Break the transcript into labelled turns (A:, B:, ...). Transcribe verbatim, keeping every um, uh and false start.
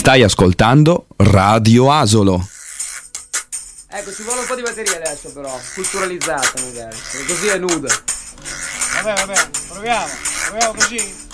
A: Stai ascoltando Radio Asolo.
B: Ecco, ci vuole un po' di batteria adesso però, culturalizzata magari, perché così è nuda.
C: Vabbè, vabbè, proviamo, proviamo così.